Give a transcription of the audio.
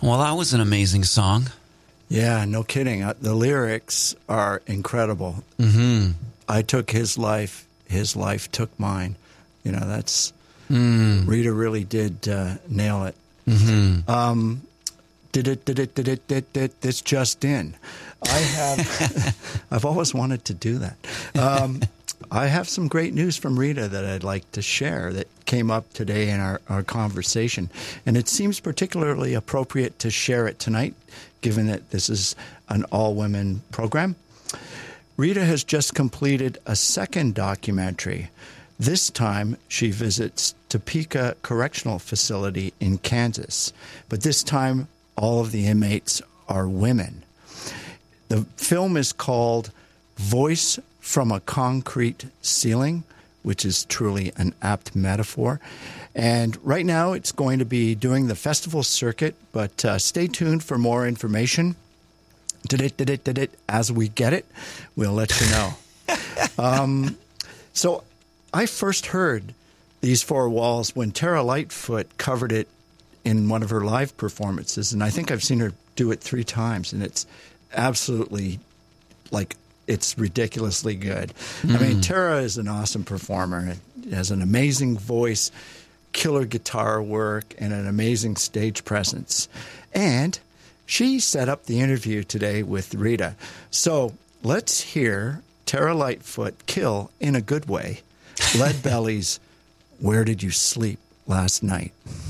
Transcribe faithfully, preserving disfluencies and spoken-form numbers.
Well, that was an amazing song. Yeah, no kidding. Uh, the lyrics are incredible. Mm-hmm. I took his life, his life took mine. You know, that's, Mm. Rita really did uh, nail it. Mm-hmm. Um, did it, did it, did it, did it, this just in. I have, I've always wanted to do that. Um, I have some great news from Rita that I'd like to share that came up today in our, our conversation. And it seems particularly appropriate to share it tonight, given that this is an all-women program. Rita has just completed a second documentary. This time, she visits Topeka Correctional Facility in Kansas. But this time, all of the inmates are women. The film is called Voice from a Concrete Ceiling, which is truly an apt metaphor. And right now, it's going to be doing the festival circuit, but uh, stay tuned for more information. Did it, did it, did it. As we get it, we'll let you know. um, so I first heard These Four Walls when Tara Lightfoot covered it in one of her live performances, and I think I've seen her do it three times, and it's absolutely, like, it's ridiculously good. Mm. I mean, Tara is an awesome performer, and has an amazing voice, killer guitar work, and an amazing stage presence. And she set up the interview today with Rita. So let's hear Tara Lightfoot kill, in a good way, Leadbelly's Where Did You Sleep Last Night?